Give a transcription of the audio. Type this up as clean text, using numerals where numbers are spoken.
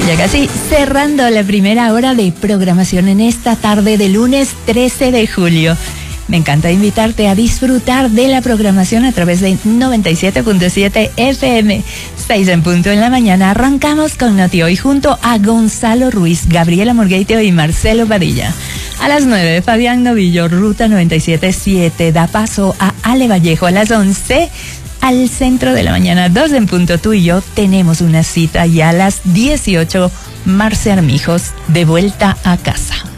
Ya casi cerrando la primera hora de programación en esta tarde de lunes 13 de julio. Me encanta invitarte a disfrutar de la programación a través de 97.7 FM. 6 en punto en la mañana. Arrancamos con Noti Hoy junto a Gonzalo Ruiz, Gabriela Morgueitio y Marcelo Padilla. A las 9, Fabián Novillo, Ruta 97.7, da paso a Ale Vallejo. A las 11, al centro de la mañana, 2 en punto, tú y yo tenemos una cita. Y a las 18, Marce Armijos, de vuelta a casa.